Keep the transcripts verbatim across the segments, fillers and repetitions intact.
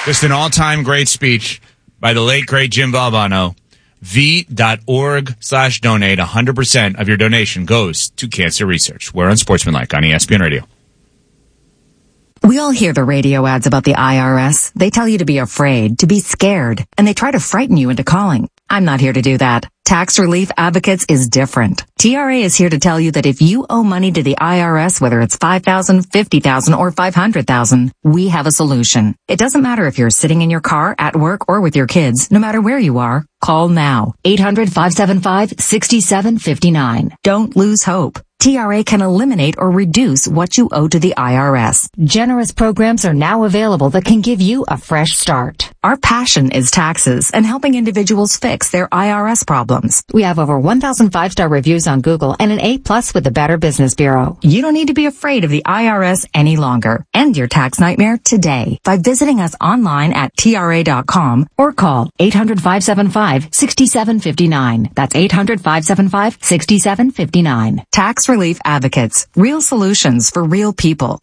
Just an all-time great speech by the late, great Jim Valvano. V.org slash donate. one hundred percent of your donation goes to cancer research. We're on Sportsmanlike on E S P N Radio. We all hear the radio ads about the I R S. They tell you to be afraid, to be scared, and they try to frighten you into calling. I'm not here to do that. Tax Relief Advocates is different. T R A is here to tell you that if you owe money to the I R S, whether it's five thousand dollars, fifty thousand dollars, or five hundred thousand dollars, we have a solution. It doesn't matter if you're sitting in your car, at work, or with your kids. No matter where you are, call now. eight hundred, five seven five, six seven five nine. Don't lose hope. T R A can eliminate or reduce what you owe to the I R S. Generous programs are now available that can give you a fresh start. Our passion is taxes and helping individuals fix their I R S problems. We have over one thousand five-star reviews on Google and an A plus with the Better Business Bureau. You don't need to be afraid of the I R S any longer. End your tax nightmare today by visiting us online at T R A dot com or call eight hundred, five seven five, six seven five nine. That's eight hundred, five seven five, six seven five nine. Tax Relief Advocates. Real solutions for real people.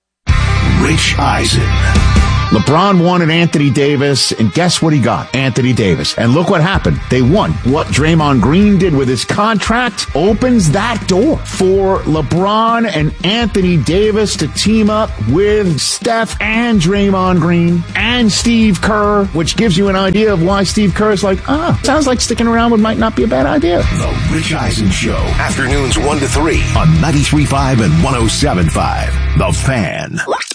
Rich Eisen. LeBron wanted Anthony Davis, and guess what he got? Anthony Davis. And look what happened. They won. What Draymond Green did with his contract opens that door for LeBron and Anthony Davis to team up with Steph and Draymond Green and Steve Kerr, which gives you an idea of why Steve Kerr is like, ah, oh, sounds like sticking around with might not be a bad idea. The Rich Eisen Show. Afternoons one to three on ninety-three point five and one oh seven point five. The Fan.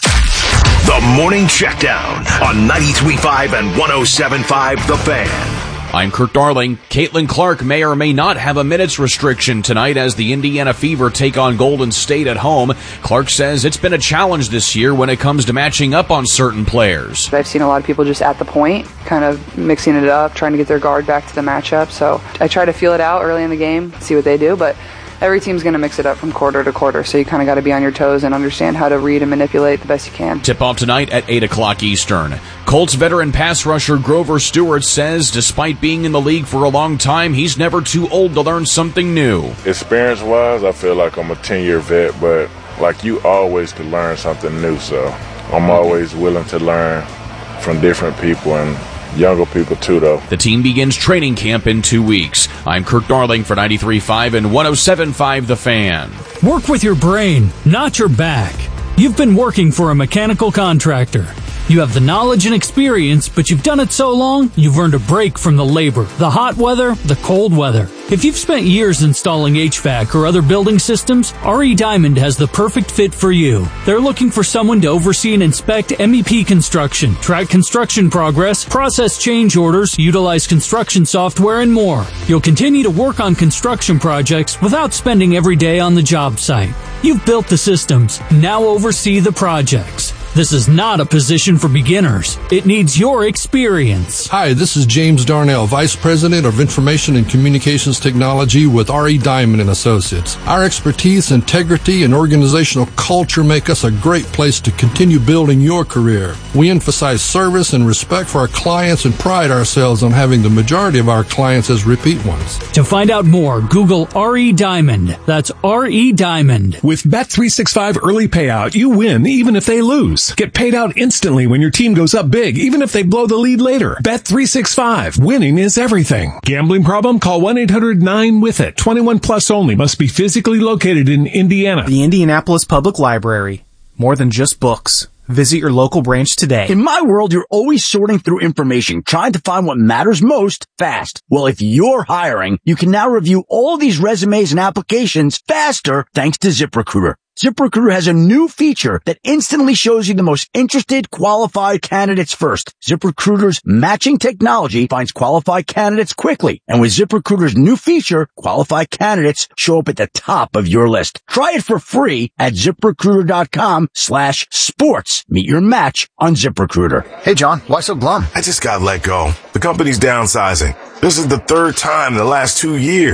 The Morning Checkdown on ninety-three point five and one oh seven point five The Fan. I'm Kirk Darling. Caitlin Clark may or may not have a minutes restriction tonight as the Indiana Fever take on Golden State at home. Clark says it's been a challenge this year when it comes to matching up on certain players. I've seen a lot of people just at the point, kind of mixing it up, trying to get their guard back to the matchup. So I try to feel it out early in the game, see what they do, but every team's going to mix it up from quarter to quarter, so you kind of got to be on your toes and understand how to read and manipulate the best you can. Tip-off tonight at eight o'clock Eastern. Colts veteran pass rusher Grover Stewart says despite being in the league for a long time, he's never too old to learn something new. Experience-wise, I feel like I'm a ten-year vet, but like you always could learn something new, so I'm always willing to learn from different people and younger people too, though. The team begins training camp in two weeks. I'm Kirk Darling for ninety-three point five and one oh seven point five The Fan. Work with your brain, not your back. You've been working for a mechanical contractor. You have the knowledge and experience, but you've done it so long, you've earned a break from the labor, the hot weather, the cold weather. If you've spent years installing H V A C or other building systems, R E Diamond has the perfect fit for you. They're looking for someone to oversee and inspect M E P construction, track construction progress, process change orders, utilize construction software, and more. You'll continue to work on construction projects without spending every day on the job site. You've built the systems, now oversee the projects. This is not a position for beginners. It needs your experience. Hi, this is James Darnell, Vice President of Information and Communications Technology with R E Diamond and Associates. Our expertise, integrity, and organizational culture make us a great place to continue building your career. We emphasize service and respect for our clients and pride ourselves on having the majority of our clients as repeat ones. To find out more, Google R E Diamond. That's R E Diamond. With Bet three sixty-five Early Payout, you win even if they lose. Get paid out instantly when your team goes up big, even if they blow the lead later. Bet three sixty-five. Winning is everything. Gambling problem? Call one eight hundred nine with it. twenty-one plus only. Must be physically located in Indiana. The Indianapolis Public Library. More than just books. Visit your local branch today. In my world, you're always sorting through information, trying to find what matters most fast. Well, if you're hiring, you can now review all these resumes and applications faster thanks to ZipRecruiter. ZipRecruiter has a new feature that instantly shows you the most interested, qualified candidates first. ZipRecruiter's matching technology finds qualified candidates quickly. And with ZipRecruiter's new feature, qualified candidates show up at the top of your list. Try it for free at ZipRecruiter.com slash sports. Meet your match on ZipRecruiter. Hey, John, why so glum? I just got let go. The company's downsizing. This is the third time in the last two years.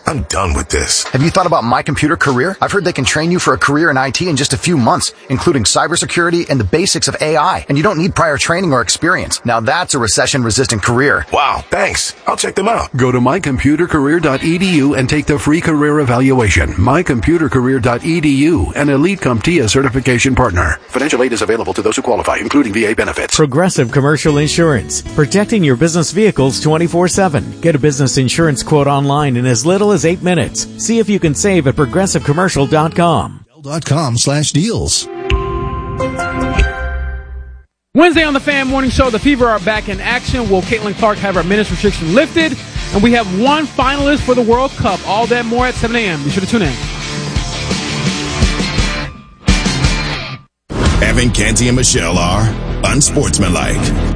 I'm done with this. Have you thought about My Computer Career? I've heard they can train you for a career in I T in just a few months, including cybersecurity and the basics of A I. And you don't need prior training or experience. Now that's a recession-resistant career. Wow, thanks. I'll check them out. Go to my computer career dot e d u and take the free career evaluation. my computer career dot e d u, an Elite CompTIA certification partner. Financial aid is available to those who qualify, including V A benefits. Progressive Commercial Insurance, protecting your business vehicles twenty-four seven. Get a business insurance quote online in as little as eight minutes. See if you can save at progressive commercial dot com. Dot com slash deals. Wednesday on the Fan Morning Show, the Fever are back in action. Will Caitlin Clark have her minutes restriction lifted? And we have one finalist for the World Cup. All that more at seven a.m. Be sure to tune in. Evan, Canty, and Michelle are unsportsmanlike.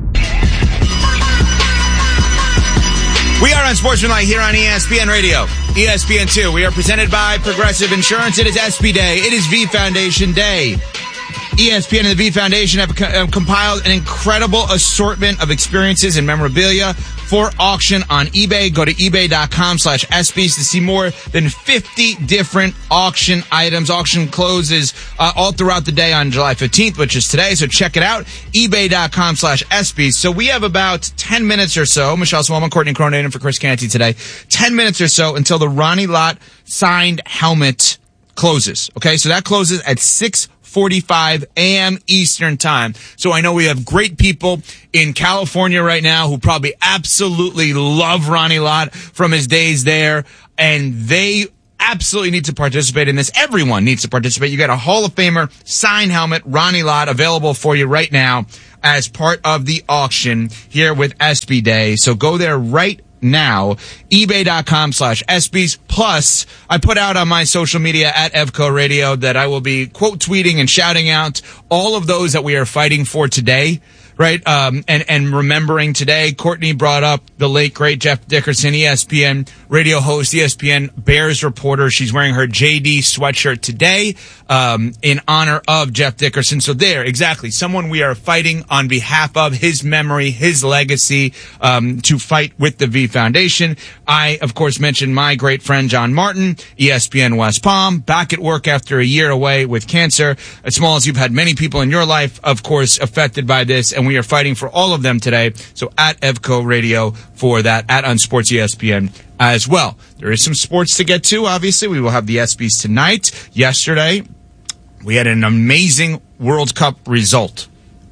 We are Unsportsmanlike here on E S P N Radio, E S P N two. We are presented by Progressive Insurance. It is S P Day. It is V Foundation Day. E S P N and the V Foundation have co- compiled an incredible assortment of experiences and memorabilia for auction on eBay. Go to ebay.com slash SBs to see more than fifty different auction items. Auction closes uh, all throughout the day on July fifteenth, which is today. So check it out, ebay.com slash SBs. So we have about ten minutes or so. Michelle Swellman, Courtney Cronin, for Chris Canty today. ten minutes or so until the Ronnie Lott signed helmet closes. Okay, so that closes at six forty-five a.m. Eastern time. So I know we have great people in California right now who probably absolutely love Ronnie Lott from his days there, and they absolutely need to participate in this. Everyone needs to participate. You got a Hall of Famer signed helmet, Ronnie Lott, available for you right now as part of the auction here with S B Day. So go there right now, ebay.com slash SBs. Plus, I put out on my social media at Evco Radio that I will be quote tweeting and shouting out all of those that we are fighting for today, right? Um, and, and remembering today, Courtney brought up the late, great Jeff Dickerson, E S P N radio host, E S P N Bears reporter. She's wearing her J D sweatshirt today, um, in honor of Jeff Dickerson. So there, exactly, someone we are fighting on behalf of, his memory, his legacy, um, to fight with the V Foundation. I, of course, mentioned my great friend John Martin, E S P N West Palm, back at work after a year away with cancer. As small as you've had many people in your life, of course, affected by this, and we are fighting for all of them today. So at Evco Radio for that, at Unsports E S P N as well. There is some sports to get to, obviously. We will have the ESPYs tonight. Yesterday, we had an amazing World Cup result.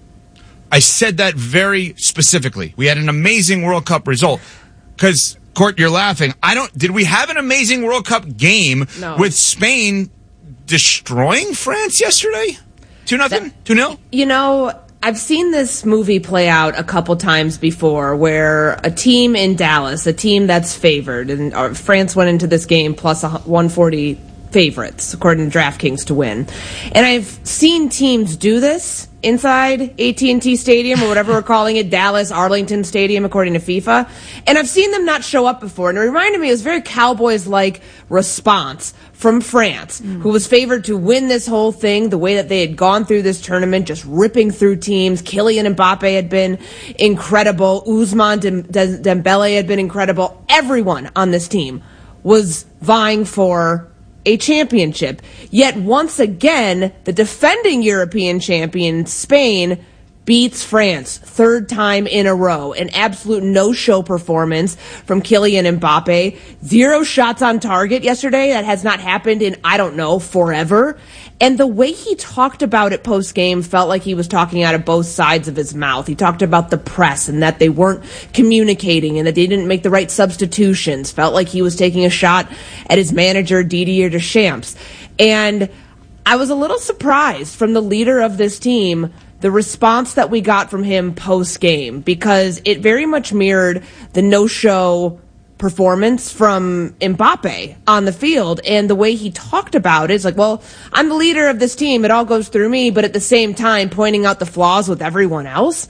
I said that very specifically. We had an amazing World Cup result. Because, Court, you're laughing. I don't. Did we have an amazing World Cup game No. with Spain destroying France yesterday? two nothing? two nil? You know, I've seen this movie play out a couple times before where a team in Dallas, a team that's favored, and uh, France went into this game plus one forty favorites, according to DraftKings, to win. And I've seen teams do this inside A T and T Stadium, or whatever we're calling it, Dallas Arlington Stadium, according to FIFA. And I've seen them not show up before. And it reminded me, it was a very Cowboys-like response from France, mm. who was favored to win this whole thing the way that they had gone through this tournament, just ripping through teams. Kylian Mbappe had been incredible. Ousmane Dem- Dem- Dembele had been incredible. Everyone on this team was vying for a championship. Yet once again, the defending European champion, Spain, beats France third time in a row. An absolute no-show performance from Kylian Mbappe. Zero shots on target yesterday. That has not happened in, I don't know, forever. And the way he talked about it post-game felt like he was talking out of both sides of his mouth. He talked about the press and that they weren't communicating and that they didn't make the right substitutions. Felt like he was taking a shot at his manager, Didier Deschamps. And I was a little surprised from the leader of this team, the response that we got from him post-game, because it very much mirrored the no-show performance from Mbappe on the field. And the way he talked about it is like, well, I'm the leader of this team. It all goes through me. But at the same time, pointing out the flaws with everyone else.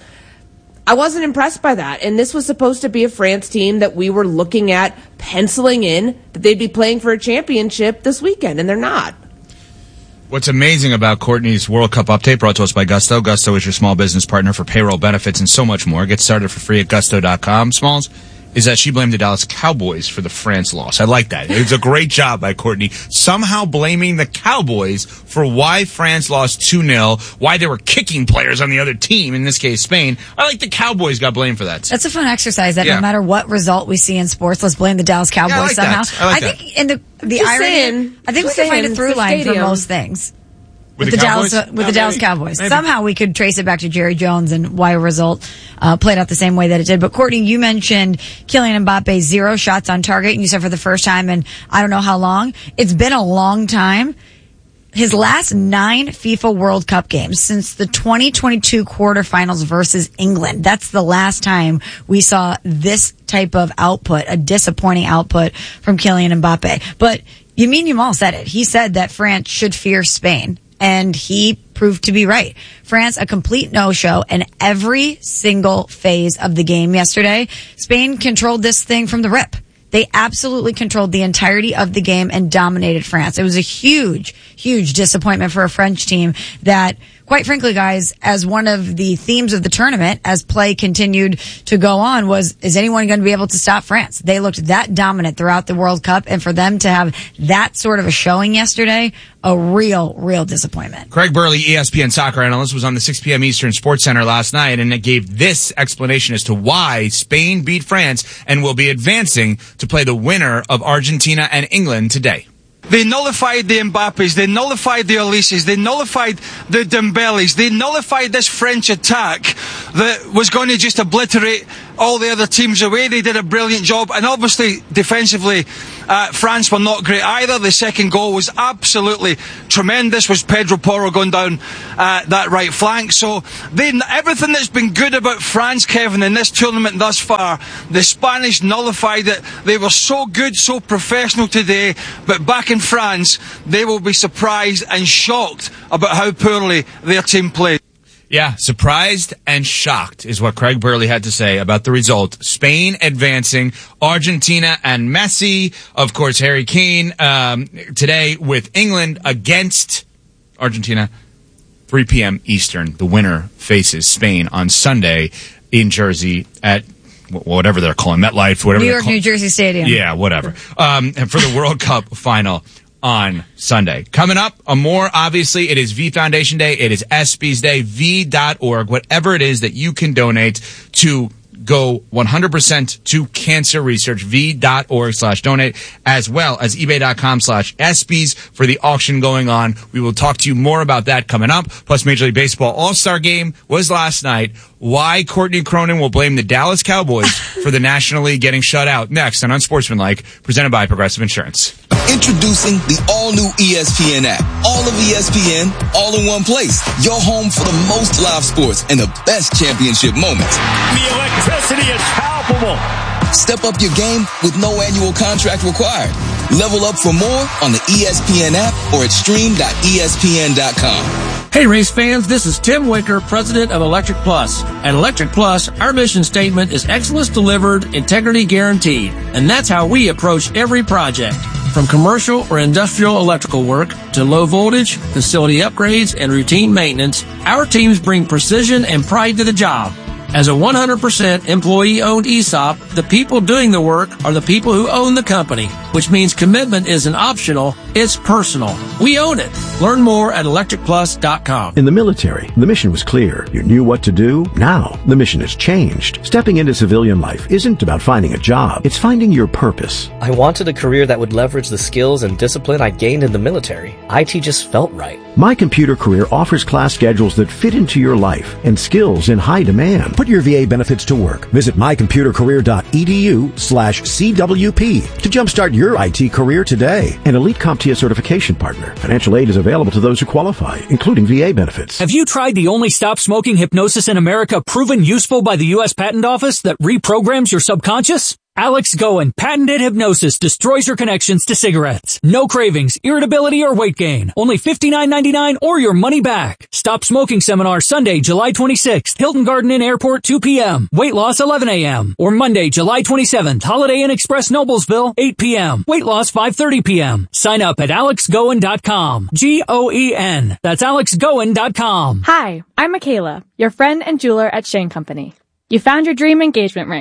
I wasn't impressed by that. And this was supposed to be a France team that we were looking at penciling in that they'd be playing for a championship this weekend, and they're not. What's amazing about Courtney's World Cup update, brought to us by Gusto. Gusto is your small business partner for payroll benefits and so much more. Get started for free at gusto dot com. Smalls, is that she blamed the Dallas Cowboys for the France loss. I like that. It was a great job by Courtney. Somehow blaming the Cowboys for why France lost two nil, why they were kicking players on the other team, in this case Spain. I like the Cowboys got blamed for that. That's a fun exercise that Yeah. no matter what result we see in sports, let's blame the Dallas Cowboys Yeah, I like somehow. that. I like that. think in the, the Just irony, saying. I think Just we can find saying. a through It's the line for stadium. most things. With the, the Dallas, Cowboys? uh, with Oh, the Dallas maybe. Cowboys. Maybe. Somehow we could trace it back to Jerry Jones and why a result uh, played out the same way that it did. But Courtney, you mentioned Kylian Mbappe, zero shots on target, and you said for the first time in I don't know how long. It's been a long time. His last nine FIFA World Cup games since the twenty twenty-two quarterfinals versus England. That's the last time we saw this type of output, a disappointing output from Kylian Mbappe. But Yamin Yamal said it. He said that France should fear Spain, and he proved to be right. France, a complete no-show in every single phase of the game yesterday. Spain controlled this thing from the rip. They absolutely controlled the entirety of the game and dominated France. It was a huge, huge disappointment for a French team that, quite frankly, guys, as one of the themes of the tournament, as play continued to go on, was, is anyone going to be able to stop France? They looked that dominant throughout the World Cup, and for them to have that sort of a showing yesterday, a real, real disappointment. Craig Burley, E S P N soccer analyst, was on the six p.m. Eastern Sports Center last night, and it gave this explanation as to why Spain beat France and will be advancing to play the winner of Argentina and England today. They nullified the Mbappes, they nullified the Elises, they nullified the Dembeles, they nullified this French attack that was going to just obliterate all the other teams away. They did a brilliant job, and obviously defensively uh, France were not great either. The second goal was absolutely tremendous, was Pedro Porro going down uh, that right flank. So they, everything that's been good about France, Kevin, in this tournament thus far, the Spanish nullified it. They were so good, so professional today, but back in France they will be surprised and shocked about how poorly their team played. Yeah, surprised and shocked is what Craig Burley had to say about the result. Spain advancing, Argentina and Messi, of course, Harry Kane, um, today with England against Argentina, three p.m. Eastern. The winner faces Spain on Sunday in Jersey at whatever they're calling MetLife, whatever New they're York, call- New Jersey Stadium. Yeah, whatever. Um, and for the World Cup final on Sunday. Coming up, a more, obviously, it is V Foundation Day. It is ESPYs Day, V dot org, whatever it is that you can donate to go one hundred percent to cancer research, V dot org slash donate, as well as eBay dot com slash ESPYs for the auction going on. We will talk to you more about that coming up. Plus, Major League Baseball All-Star Game was last night. Why Courtney Cronin will blame the Dallas Cowboys for the National League getting shut out. Next on Unsportsmanlike, presented by Progressive Insurance. Introducing the all-new E S P N app. All of E S P N, all in one place. Your home for the most live sports and the best championship moments. The electricity is palpable. Step up your game with no annual contract required. Level up for more on the E S P N app or at stream dot E S P N dot com. Hey race fans, this is Tim Wicker, president of Electric Plus. At Electric Plus, our mission statement is excellence delivered, integrity guaranteed. And that's how we approach every project. From commercial or industrial electrical work to low voltage, facility upgrades, and routine maintenance, our teams bring precision and pride to the job. As a one hundred percent employee-owned E S O P, the people doing the work are the people who own the company, which means commitment isn't optional, it's personal. We own it. Learn more at electric plus dot com. In the military, the mission was clear. You knew what to do. Now, the mission has changed. Stepping into civilian life isn't about finding a job. It's finding your purpose. I wanted a career that would leverage the skills and discipline I gained in the military. I T just felt right. My Computer Career offers class schedules that fit into your life and skills in high demand. Put your V A benefits to work. Visit my computer career dot e d u slash C W P to jumpstart your I T career today. An Elite CompTIA certification partner. Financial aid is available to those who qualify, including V A benefits. Have you tried the only stop smoking hypnosis in America proven useful by the U S Patent Office that reprograms your subconscious? Alex Goen patented hypnosis destroys your connections to cigarettes. No cravings, irritability, or weight gain. Only fifty-nine ninety-nine or your money back. Stop Smoking Seminar Sunday, July twenty-sixth. Hilton Garden Inn Airport, two p.m. Weight loss, eleven a.m. Or Monday, July twenty-seventh. Holiday Inn Express Noblesville, eight p.m. Weight loss, five thirty p.m. Sign up at alex goen dot com. G O E N. That's alex goen dot com. Hi, I'm Michaela, your friend and jeweler at Shane Company. You found your dream engagement ring.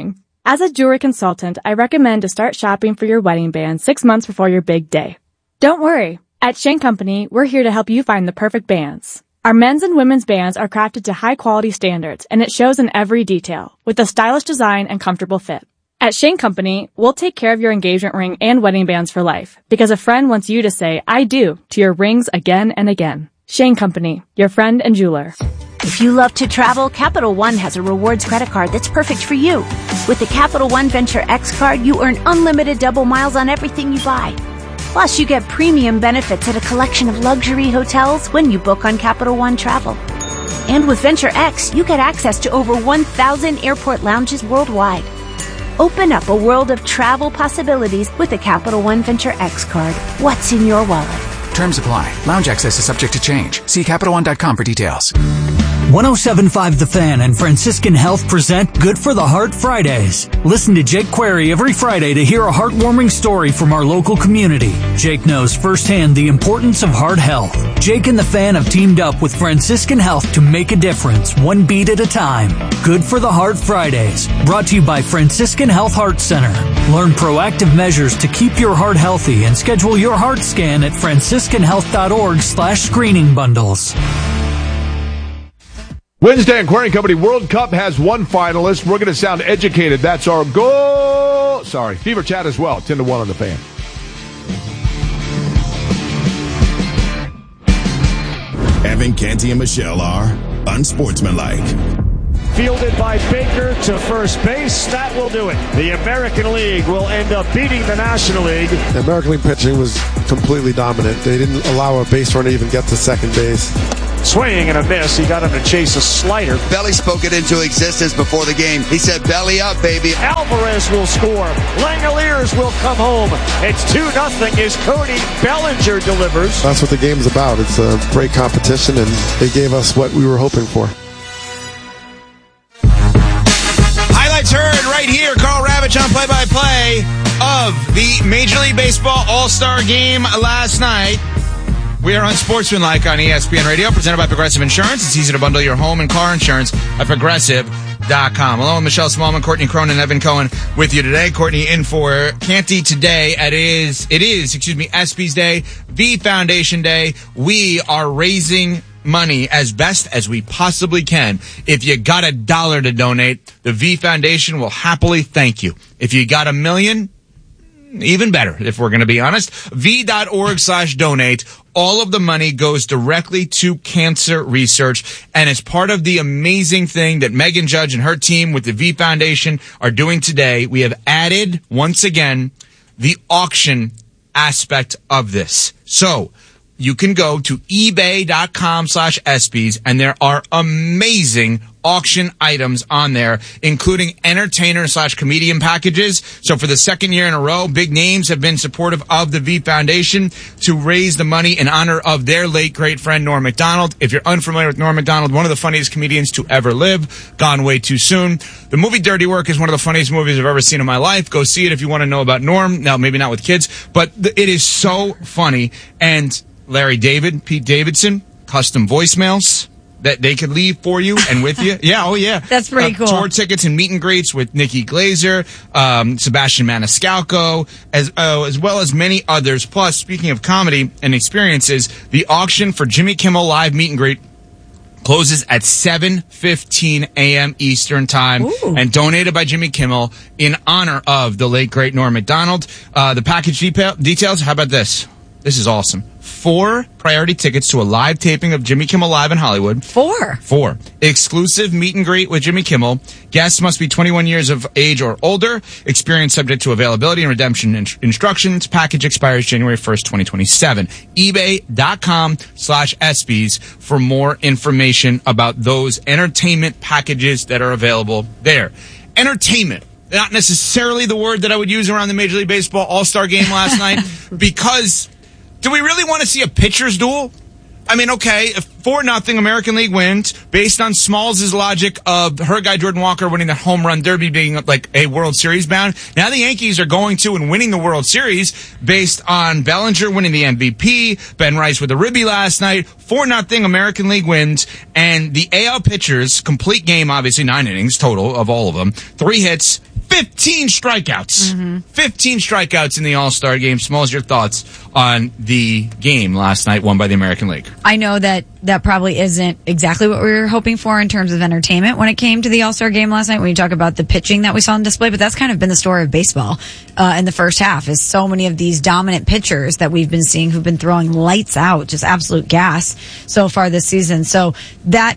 As a jewelry consultant, I recommend to start shopping for your wedding band six months before your big day. Don't worry. At Shane Company, we're here to help you find the perfect bands. Our men's and women's bands are crafted to high-quality standards, and it shows in every detail, with a stylish design and comfortable fit. At Shane Company, we'll take care of your engagement ring and wedding bands for life, because a friend wants you to say, I do, to your rings again and again. Shane Company, your friend and jeweler. If you love to travel, Capital One has a rewards credit card that's perfect for you. With the Capital One Venture X card, you earn unlimited double miles on everything you buy. Plus, you get premium benefits at a collection of luxury hotels when you book on Capital One Travel. And with Venture X, you get access to over one thousand airport lounges worldwide. Open up a world of travel possibilities with the Capital One Venture X card. What's in your wallet? Terms apply. Lounge access is subject to change. See Capital One dot com for details. one oh seven point five The Fan and Franciscan Health present Good for the Heart Fridays. Listen to Jake Query every Friday to hear a heartwarming story from our local community. Jake knows firsthand the importance of heart health. Jake and The Fan have teamed up with Franciscan Health to make a difference, one beat at a time. Good for the Heart Fridays, brought to you by Franciscan Health Heart Center. Learn proactive measures to keep your heart healthy and schedule your heart scan at franciscan health dot org slash screening bundles. Wednesday in Aquarium Company World Cup has one finalist. We're going to sound educated. That's our goal. Sorry. Fever Chat as well. ten to one on The Fan. Evan, Canty, and Michelle are unsportsmanlike. Fielded by Baker to first base. That will do it. The American League will end up beating the National League. The American League pitching was completely dominant. They didn't allow a base runner to even get to second base. Swing and a miss. He got him to chase a slider. Belly spoke it into existence before the game. He said, belly up, baby. Alvarez will score. Langoliers will come home. It's two nothing as Cody Bellinger delivers. That's what the game's about. It's a great competition, and they gave us what we were hoping for. Highlights heard right here. Carl Ravitch on play-by-play of the Major League Baseball All-Star Game last night. We are unsportsmanlike on E S P N Radio, presented by Progressive Insurance. It's easy to bundle your home and car insurance at progressive dot com. Hello, I'm Michelle Smallman, Courtney Cronin, Evan Cohen with you today. Courtney in for Canty today. It is, it is, excuse me, ESPYs Day, V Foundation Day. We are raising money as best as we possibly can. If you got a dollar to donate, the V Foundation will happily thank you. If you got a million, even better, if we're going to be honest. V.org slash donate. All of the money goes directly to cancer research, and as part of the amazing thing that Megan Judge and her team with the V Foundation are doing today, we have added, once again, the auction aspect of this. So, you can go to ebay.com slash ESPYs, and there are amazing auction items on there, including entertainer slash comedian packages. So for the second year in a row, big names have been supportive of the V Foundation to raise the money in honor of their late great friend Norm Macdonald. If you're unfamiliar with Norm Macdonald, one of the funniest comedians to ever live, gone way too soon. The movie Dirty Work is one of the funniest movies I've ever seen in my life. Go see it if you want to know about Norm. Now, maybe not with kids, but th- it is so funny. And Larry David, Pete Davidson, custom voicemails that they could leave for you and with you. Yeah, oh yeah. That's pretty uh, cool. Tour tickets and meet and greets with Nikki Glazer, um, Sebastian Maniscalco, as uh, as well as many others. Plus, speaking of comedy and experiences, the auction for Jimmy Kimmel Live Meet and Greet closes at seven fifteen a.m. Eastern Time. Ooh. And donated by Jimmy Kimmel in honor of the late, great Norm Macdonald. Uh, the package detail- details, how about this? This is awesome. Four priority tickets to a live taping of Jimmy Kimmel Live in Hollywood. Four. Four. Exclusive meet and greet with Jimmy Kimmel. Guests must be twenty-one years of age or older. Experience subject to availability and redemption in- instructions. Package expires January first, twenty twenty-seven. eBay.com slash ESPYs for more information about those entertainment packages that are available there. Entertainment. Not necessarily the word that I would use around the Major League Baseball All-Star Game last night, because do we really want to see a pitcher's duel? I mean, okay, if four nothing American League wins, based on Smalls' logic of her guy Jordan Walker winning the home run derby being like a World Series bound. Now the Yankees are going to and winning the World Series based on Bellinger winning the M V P, Ben Rice with a ribby last night. four nothing American League wins, and the A L pitchers, complete game, obviously nine innings total of all of them, three hits, fifteen strikeouts. Mm-hmm. fifteen strikeouts in the All-Star game. Smalls, your thoughts on the game last night won by the American League? I know that that probably isn't exactly what we were hoping for in terms of entertainment when it came to the All-Star game last night when you talk about the pitching that we saw on display, but that's kind of been the story of baseball uh, in the first half is so many of these dominant pitchers that we've been seeing who've been throwing lights out, just absolute gas so far this season. So that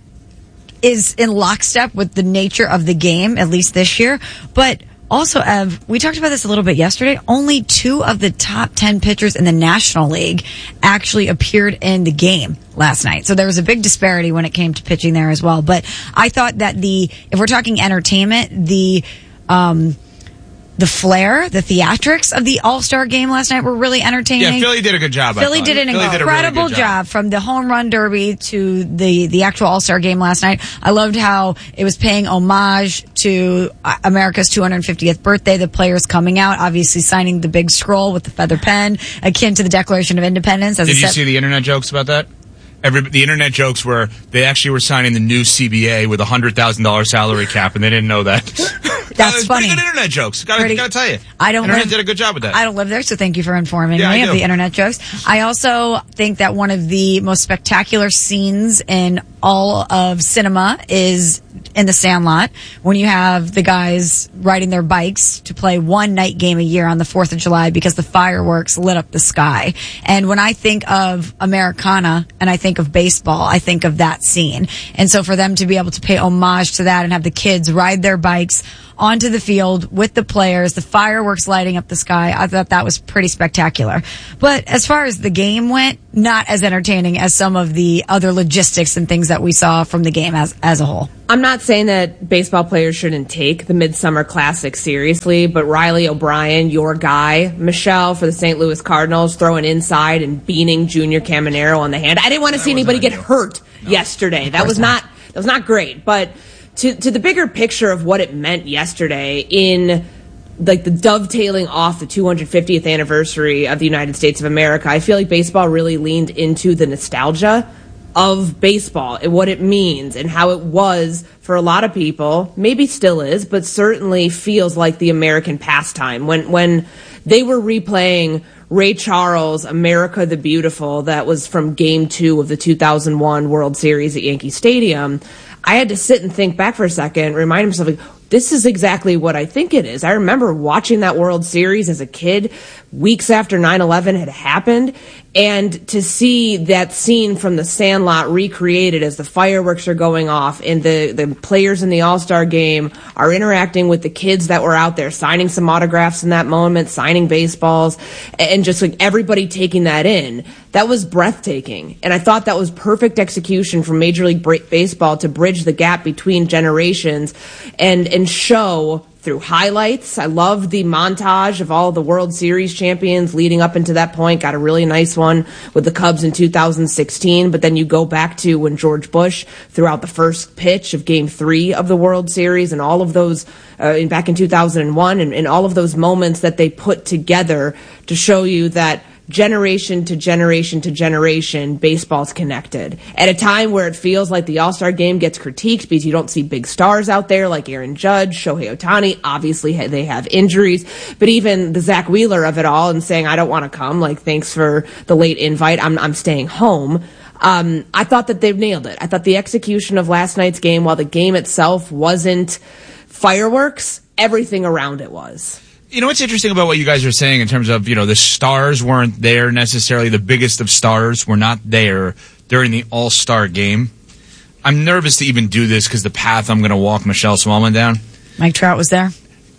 is in lockstep with the nature of the game, at least this year. But also, Ev, we talked about this a little bit yesterday. Only two of the top ten pitchers in the National League actually appeared in the game last night. So there was a big disparity when it came to pitching there as well. But I thought that the, if we're talking entertainment, the, um, the flair, the theatrics of the All-Star game last night were really entertaining. Yeah, Philly did a good job. Philly did an Philly incredible did really job. job from the home run derby to the, the actual All-Star game last night. I loved how it was paying homage to America's two hundred fiftieth birthday, the players coming out, obviously signing the big scroll with the feather pen, akin to the Declaration of Independence. As did you set- see the internet jokes about that? Every, the internet jokes were they actually were signing the new C B A with a hundred thousand dollar salary cap, and they didn't know that. That's uh, funny. Pretty good internet jokes. Gotta, Pretty, gotta tell you, I don't. Internet live, did a good job with that. I don't live there, so thank you for informing yeah, me I of do. the internet jokes. I also think that one of the most spectacular scenes in all of cinema is in the Sandlot when you have the guys riding their bikes to play one night game a year on the fourth of July because the fireworks lit up the sky. And when I think of Americana and I think of baseball, I think of that scene. And so for them to be able to pay homage to that and have the kids ride their bikes onto the field with the players, the fireworks lighting up the sky, I thought that was pretty spectacular. But as far as the game went, not as entertaining as some of the other logistics and things that we saw from the game as as a whole. I'm not saying that baseball players shouldn't take the Midsummer Classic seriously, but Riley O'Brien, your guy, Michelle, for the Saint Louis Cardinals, throwing inside and beaning Junior Caminero on the hand. I didn't want to see anybody get hurt no. yesterday. That was not that was not great. But to to the bigger picture of what it meant yesterday in like the dovetailing off the two hundred fiftieth anniversary of the United States of America, I feel like baseball really leaned into the nostalgia of baseball and what it means and how it was for a lot of people, maybe still is, but certainly feels like the American pastime. When when they were replaying Ray Charles' America the Beautiful, that was from game two of the two thousand one World Series at Yankee Stadium, I had to sit and think back for a second, remind myself, like, this is exactly what I think it is. I remember watching that World Series as a kid, weeks after nine eleven had happened, and to see that scene from the Sandlot recreated as the fireworks are going off and the, the players in the All-Star game are interacting with the kids that were out there, signing some autographs in that moment, signing baseballs, and just like everybody taking that in. That was breathtaking. And I thought that was perfect execution from Major League Baseball to bridge the gap between generations and, and show through highlights. I loved the montage of all the World Series champions leading up into that point. Got a really nice one with the Cubs in two thousand sixteen. But then you go back to when George Bush threw out the first pitch of Game three of the World Series and all of those uh, back in two thousand one and, and all of those moments that they put together to show you that generation to generation to generation, baseball's connected. At a time where it feels like the All-Star game gets critiqued because you don't see big stars out there like Aaron Judge, Shohei Ohtani. Obviously, they have injuries. But even the Zach Wheeler of it all and saying, I don't want to come, like, thanks for the late invite, I'm, I'm staying home. Um, I thought that they've nailed it. I thought the execution of last night's game, while the game itself wasn't fireworks, everything around it was. You know what's interesting about what you guys are saying in terms of, you know, the stars weren't there necessarily. The biggest of stars were not there during the All-Star game. I'm nervous to even do this because the path I'm going to walk Michelle Smallman down. Mike Trout was there.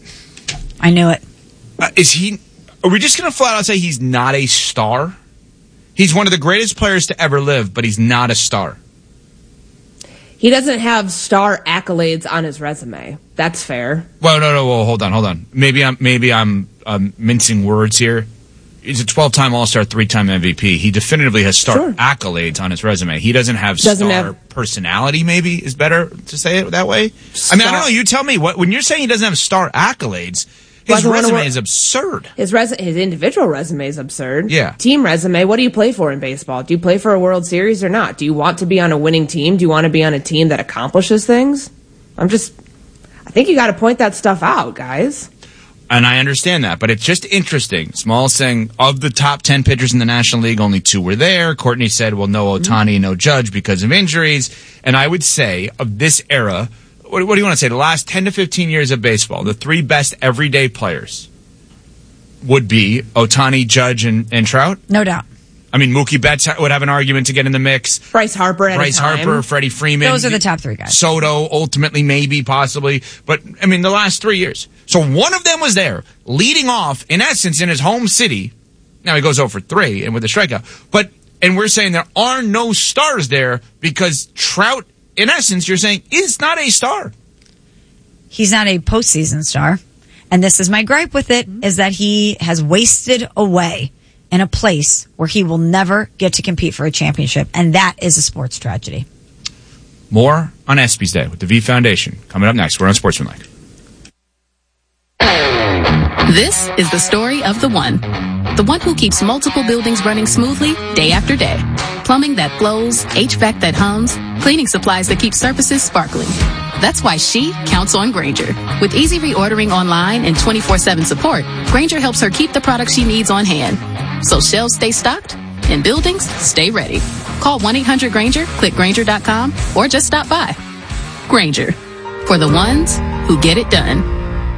I knew it. Uh, is he? Are we just going to flat out say he's not a star? He's one of the greatest players to ever live, but he's not a star. He doesn't have star accolades on his resume. That's fair. Well, no, no, well, hold on, hold on. Maybe I'm, maybe I'm um, mincing words here. He's a twelve-time All-Star, three-time M V P. He definitively has star sure. accolades on his resume. He doesn't have doesn't star have... personality, maybe, is better to say it that way. Star... I mean, I don't know. You tell me. What when you're saying he doesn't have star accolades, his well, resume is absurd. His res- his individual resume is absurd. Yeah. Team resume, what do you play for in baseball? Do you play for a World Series or not? Do you want to be on a winning team? Do you want to be on a team that accomplishes things? I'm just... I think you got to point that stuff out, guys. And I understand that, but it's just interesting. Small saying, of the top ten pitchers in the National League, only two were there. Courtney said, well, no Ohtani, mm-hmm. no Judge because of injuries. And I would say, of this era, what, what do you want to say? The last ten to fifteen years of baseball, the three best everyday players would be Ohtani, Judge, and, and Trout? No doubt. I mean, Mookie Betts would have an argument to get in the mix. Bryce Harper at Bryce a time. Harper, Freddie Freeman. Those are the top three guys. Soto, ultimately, maybe, possibly. But, I mean, the last three years. So one of them was there, leading off, in essence, in his home city. Now he goes over three and with a strikeout. But, and we're saying there are no stars there because Trout, in essence, you're saying, is not a star. He's not a postseason star. And this is my gripe with it, is that he has wasted away in a place where he will never get to compete for a championship. And that is a sports tragedy. More on ESPYs Day with the V Foundation. Coming up next, we're on Sportsmanlike. This is the story of the one. The one who keeps multiple buildings running smoothly day after day. Plumbing that flows, H V A C that hums, cleaning supplies that keep surfaces sparkling. That's why she counts on Grainger. With easy reordering online and twenty-four seven support, Grainger helps her keep the products she needs on hand. So shelves stay stocked and buildings stay ready. Call one eight hundred Grainger, click Grainger dot com, or just stop by. Grainger, for the ones who get it done.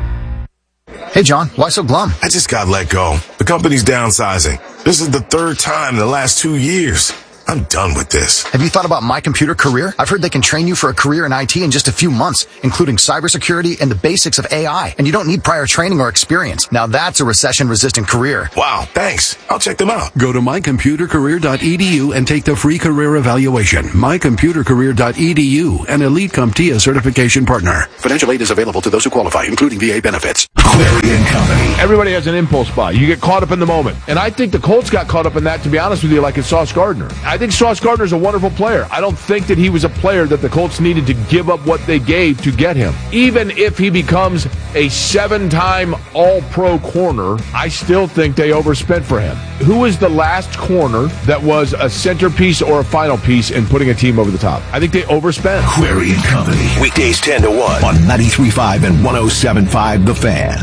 Hey, John, why so glum? I just got let go. The company's downsizing. This is the third time in the last two years. I'm done with this. Have you thought about My Computer Career? I've heard they can train you for a career in I T in just a few months, including cybersecurity and the basics of A I. And you don't need prior training or experience. Now that's a recession-resistant career. Wow, thanks. I'll check them out. Go to my computer career dot e d u and take the free career evaluation. my computer career dot e d u, an Elite CompTIA certification partner. Financial aid is available to those who qualify, including V A benefits. Clary and Company. Everybody has an impulse buy. You get caught up in the moment. And I think the Colts got caught up in that, to be honest with you, like it's Sauce Gardner. I think Sauce Gardner's a wonderful player. I don't think that he was a player that the Colts needed to give up what they gave to get him. Even if he becomes a seven-time All-Pro corner, I still think they overspent for him. Who was the last corner that was a centerpiece or a final piece in putting a team over the top? I think they overspent. Clary and Company. Weekdays ten to one on ninety-three point five and one oh seven point five The Fan.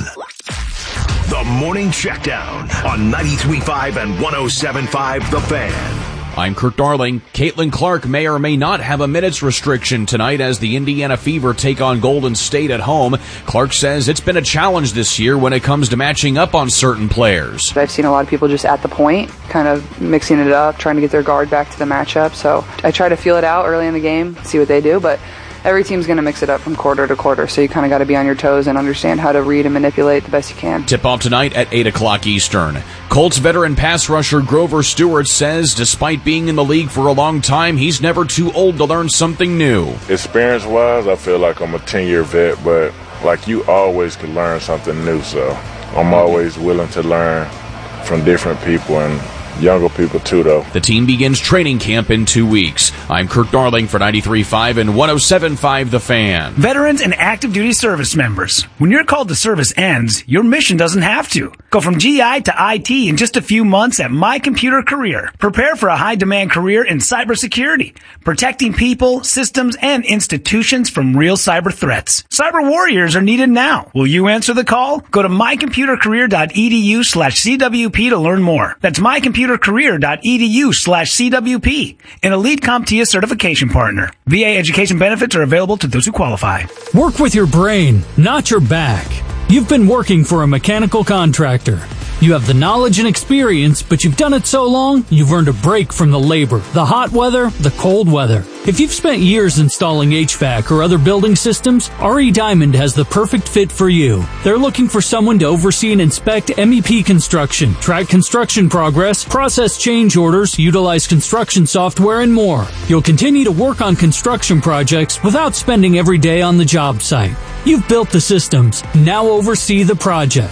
The Morning Checkdown on ninety-three point five and one oh seven point five The Fan. I'm Kirk Darling. Caitlin Clark may or may not have a minutes restriction tonight as the Indiana Fever take on Golden State at home. Clark says it's been a challenge this year when it comes to matching up on certain players. I've seen a lot of people just at the point, kind of mixing it up, trying to get their guard back to the matchup. So I try to feel it out early in the game, see what they do, but every team's going to mix it up from quarter to quarter, so you kind of got to be on your toes and understand how to read and manipulate the best you can. Tip-off tonight at eight o'clock Eastern. Colts veteran pass rusher Grover Stewart says despite being in the league for a long time, he's never too old to learn something new. Experience-wise, I feel like I'm a ten-year vet, but like you always can learn something new, so I'm always willing to learn from different people and younger people too, though. The team begins training camp in two weeks. I'm Kirk Darling for ninety-three point five and one oh seven point five The Fan. Veterans and active duty service members. When your call to service ends, your mission doesn't have to. Go from G I to I T in just a few months at My Computer Career. Prepare for a high-demand career in cybersecurity, protecting people, systems, and institutions from real cyber threats. Cyber warriors are needed now. Will you answer the call? Go to my computer career dot e d u slash c w p to learn more. That's my computer career dot e d u slash c w p, an Elite CompTIA certification partner. V A education benefits are available to those who qualify. Work with your brain, not your back. You've been working for a mechanical contractor. You have the knowledge and experience, but you've done it so long, you've earned a break from the labor, the hot weather, the cold weather. If you've spent years installing H V A C or other building systems, R E Diamond has the perfect fit for you. They're looking for someone to oversee and inspect M E P construction, track construction progress, process change orders, utilize construction software, and more. You'll continue to work on construction projects without spending every day on the job site. You've built the systems, now oversee the projects.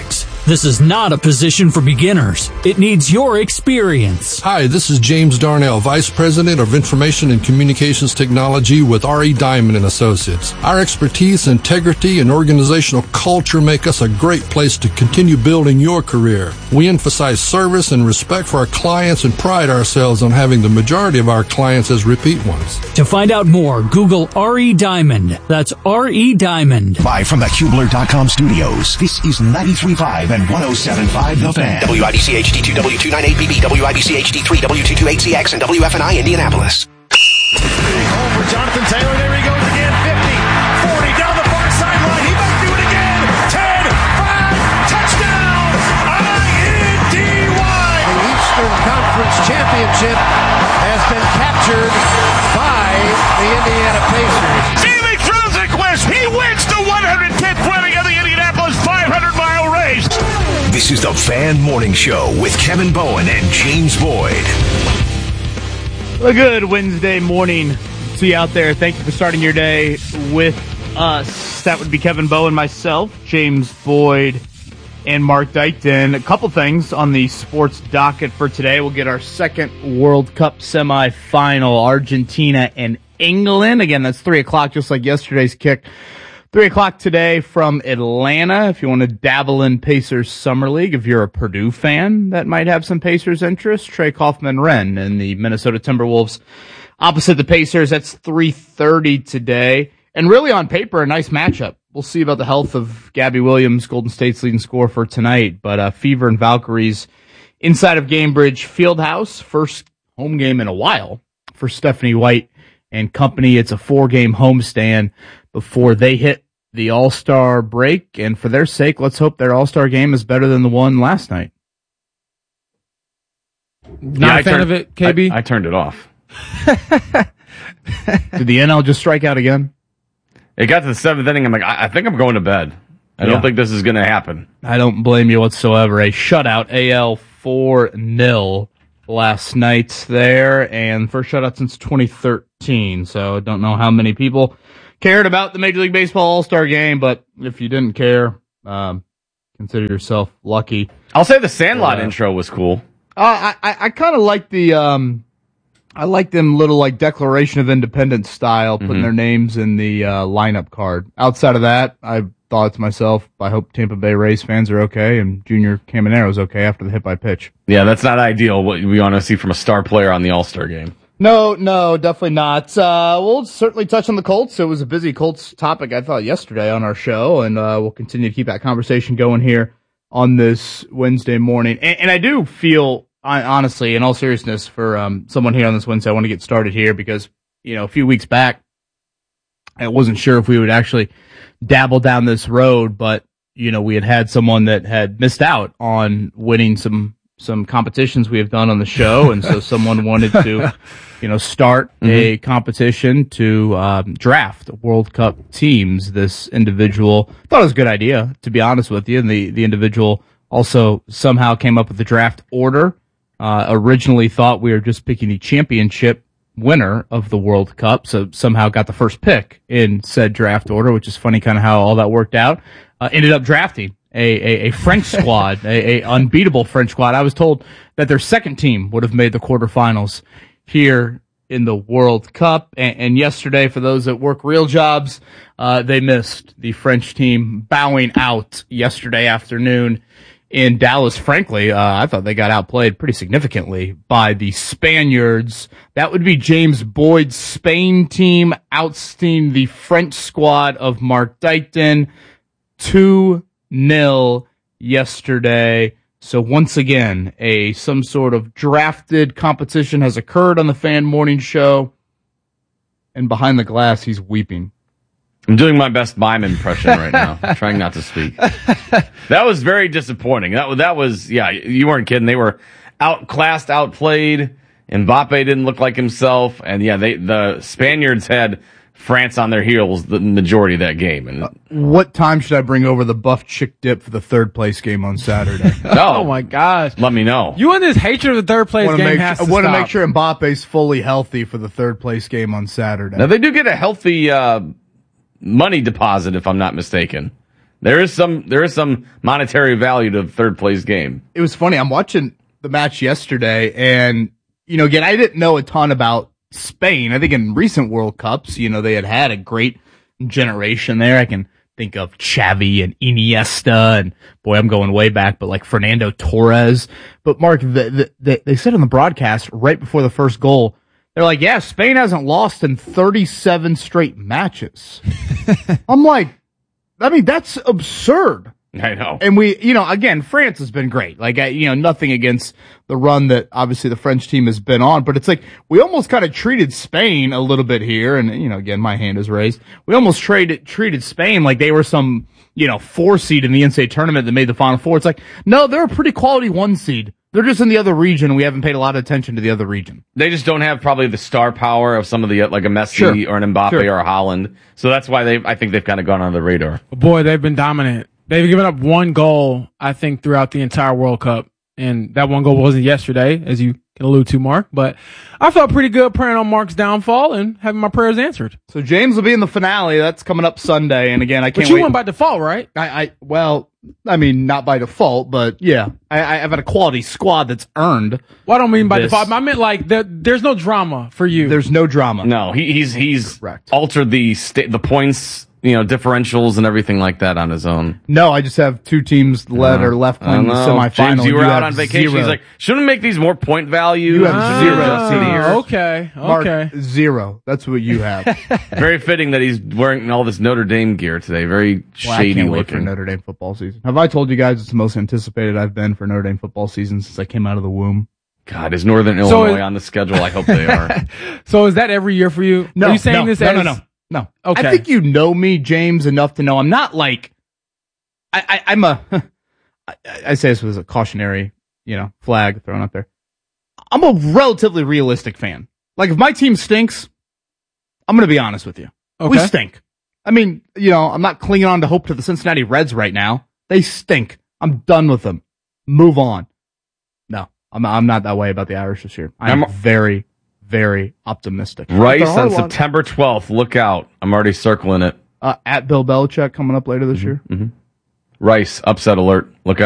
This is not a position for beginners. It needs your experience. Hi, this is James Darnell, Vice President of Information and Communications Technology with R E Diamond and Associates. Our expertise, integrity, and organizational culture make us a great place to continue building your career. We emphasize service and respect for our clients and pride ourselves on having the majority of our clients as repeat ones. To find out more, Google R E Diamond. That's R E Diamond. Live from the Kubler dot com studios, this is ninety-three point five and one oh seven point five The Fan. W I B C H D two, W two ninety-eight B B, W I B C H D three, W two twenty-eight C X, and W F N I Indianapolis. Big hole for Jonathan Taylor. There he goes again. fifty, forty, down the far sideline. He might do it again. ten, five, touchdown. I N D Y. The Eastern Conference Championship has been captured by the Indiana Pacers. Jimmy throws a quest. He wins the one hundred tenth running of the Indianapolis five hundred mile race. This is the Fan Morning Show with Kevin Bowen and James Boyd. A good Wednesday morning to you out there. Thank you for starting your day with us. That would be Kevin Bowen, myself, James Boyd, and Mark Dykton. A couple things on the sports docket for today. We'll get our second World Cup semifinal, Argentina and England. Again, that's three o'clock, just like yesterday's kick. three o'clock today from Atlanta. If you want to dabble in Pacers Summer League, if you're a Purdue fan that might have some Pacers interest, Trey Kaufman-Renn and the Minnesota Timberwolves opposite the Pacers. That's three thirty today. And really on paper, a nice matchup. We'll see about the health of Gabby Williams, Golden State's leading scorer for tonight. But uh, Fever and Valkyries inside of Gainbridge Fieldhouse. First home game in a while for Stephanie White and company. It's a four-game homestand before they hit the All-Star break. And for their sake, let's hope their All-Star game is better than the one last night. Not yeah, a fan turned, of it, K B? I, I turned it off. Did the N L just strike out again? It got to the seventh inning. I'm like, I, I think I'm going to bed. I yeah. don't think this is going to happen. I don't blame you whatsoever. A shutout, A L four nil last night there, and first shutout since twenty thirteen. So I don't know how many people cared about the Major League Baseball All-Star Game, but if you didn't care, um, consider yourself lucky. I'll say the Sandlot uh, intro was cool. Uh, I, I, I kind of like the, um, I like them little like Declaration of Independence style, putting mm-hmm. their names in the uh, lineup card. Outside of that, I thought to myself, I hope Tampa Bay Rays fans are okay and Junior Camanero's okay after the hit by pitch. Yeah, that's not ideal. What we want to see from a star player on the All-Star game. No, no, definitely not. Uh, we'll certainly touch on the Colts. It was a busy Colts topic, I thought, yesterday on our show, and uh, we'll continue to keep that conversation going here on this Wednesday morning. And, and I do feel, honestly, in all seriousness, for um, someone here on this Wednesday, I want to get started here because, you know, a few weeks back, I wasn't sure if we would actually dabble down this road, but, you know, we had had someone that had missed out on winning some some competitions we have done on the show, and so someone wanted to, you know, start mm-hmm. a competition to um, draft World Cup teams. This individual thought it was a good idea, to be honest with you, and the, the individual also somehow came up with the draft order. Uh, originally thought we were just picking the championship winner of the World Cup, so somehow got the first pick in said draft order, which is funny kind of how all that worked out. Uh, ended up drafting A, a, a French squad, a, a unbeatable French squad. I was told that their second team would have made the quarterfinals here in the World Cup. And, and yesterday, for those that work real jobs, uh, they missed the French team bowing out yesterday afternoon in Dallas. Frankly, uh, I thought they got outplayed pretty significantly by the Spaniards. That would be James Boyd's Spain team ousting the French squad of Mark Dykton two nil yesterday. So once again, a some sort of drafted competition has occurred on the Fan Morning Show, and behind the glass, he's weeping. I'm doing my best mime impression right now, trying not to speak. That was very disappointing. That that was, yeah, you weren't kidding. They were outclassed, outplayed. Mbappe didn't look like himself, and yeah, they the Spaniards had France on their heels the majority of that game. And uh, what time should I bring over the buff chick dip for the third place game on Saturday? No. Oh my gosh. Let me know. You and this hatred of the third place game make, has to I want stop. to make sure Mbappe's fully healthy for the third place game on Saturday. Now they do get a healthy uh, money deposit, if I'm not mistaken. There is some there is some monetary value to the third place game. It was funny. I'm watching the match yesterday, and you know, again, I didn't know a ton about Spain. I think in recent World Cups, you know, they had had a great generation there. I can think of Xavi and Iniesta, and boy, I'm going way back, but like Fernando Torres. But Mark, the, the, the, they said on the broadcast right before the first goal, they're like, yeah, Spain hasn't lost in thirty-seven straight matches. I'm like, I mean, that's absurd. I know. And we, you know, again, France has been great. Like, I, you know, nothing against the run that obviously the French team has been on, but it's like we almost kind of treated Spain a little bit here. And, you know, again, my hand is raised. We almost traded, treated Spain like they were some, you know, four seed in the N C A A tournament that made the Final Four. It's like, no, they're a pretty quality one seed. They're just in the other region, and we haven't paid a lot of attention to the other region. They just don't have probably the star power of some of the, like a Messi Sure. or an Mbappe Sure. or a Haaland. So that's why they, I think they've kind of gone under the radar. Boy, they've been dominant. They've given up one goal, I think, throughout the entire World Cup. And that one goal wasn't yesterday, as you can allude to, Mark. But I felt pretty good praying on Mark's downfall and having my prayers answered. So James will be in the finale. That's coming up Sunday. And again, I can't But you wait. went by default, right? I, I, well, I mean, not by default, but yeah, I, I've had a quality squad that's earned. Well, I don't mean by this. default. I meant like there, there's no drama for you. There's no drama. No, he, he's he's Correct. altered the sta- the points, you know, differentials and everything like that on his own. No, I just have two teams led or left I playing the know. semifinal. James, you were You out have on vacation. zero. He's like, shouldn't we make these more point value? You have zero Ah, cities. Okay, Mark, okay. zero. That's what you have. Very fitting that he's wearing all this Notre Dame gear today. Very Well, I shady can't wait for looking. Notre Dame football season. Have I told you guys it's the most anticipated I've been for Notre Dame football season since I came out of the womb? God, is Northern So Illinois is- on the schedule? I hope they are. So is that every year for you? No, Are you saying no, this no, as no, no, no. Okay. I think you know me, James, enough to know I'm not like I, I, I'm a. I, I say this with a cautionary, you know, flag thrown up there. I'm a relatively realistic fan. Like if my team stinks, I'm going to be honest with you. We Okay. stink. I mean, you know, I'm not clinging on to hope to the Cincinnati Reds right now. They stink. I'm done with them. Move on. No, I'm I'm not that way about the Irish this year. I'm I'm- very, very optimistic. Rice They're on hard one. September twelfth. Look out. I'm already circling it. Uh, at Bill Belichick coming up later this year. Mm-hmm. Rice, upset alert. Look out.